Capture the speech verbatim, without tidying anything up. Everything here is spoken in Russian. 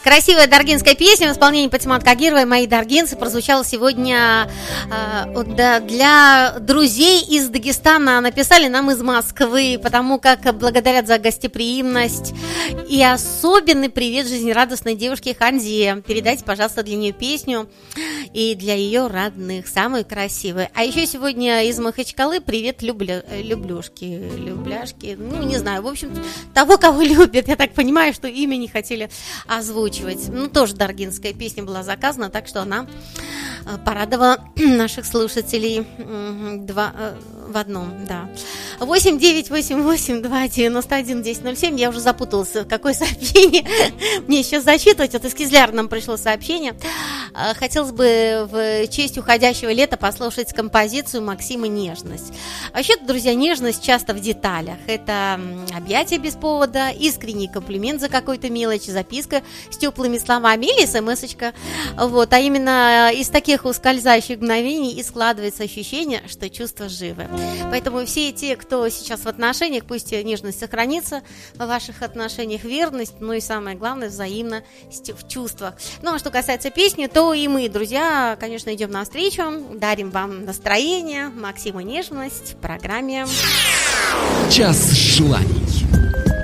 Красивая даргинская песня в исполнении Патимат Кагировой «Мои даргинцы» прозвучала сегодня э, да, для друзей из Дагестана. Написали нам из Москвы, потому как благодарят за гостеприимность. И особенный привет жизнерадостной девушке Ханзе. Передайте, пожалуйста, для нее песню и для ее родных, самую красивую. А еще сегодня из Махачкалы привет любля, люблюшки, любляшки, ну не знаю, в общем, того, кого любят. Я так понимаю, что имя не хотели озвучивать. Ну, тоже даргинская песня была заказана, так что она порадовала наших слушателей два, в одном, да. восемь девять восемь восемь два девяносто один десять ноль семь. Я уже запуталась, какое сообщение мне еще зачитывать. Вот из Кизляра нам пришло сообщение. Хотелось бы в честь уходящего лета послушать композицию Максима «Нежность». Вообще-то, друзья, нежность часто в деталях. Это объятие без повода, искренний комплимент за какую-то мелочь, записка с теплыми словами или смс-очка. Вот. А именно из таких ускользающих мгновений и складывается ощущение, что чувства живы. Поэтому все те, кто сейчас в отношениях, пусть нежность сохранится в ваших отношениях, верность, ну и самое главное, взаимность в чувствах. Ну а что касается песни, то и мы, друзья, конечно, идем навстречу, дарим вам настроение, Максиму нежность в программе «Час желаний».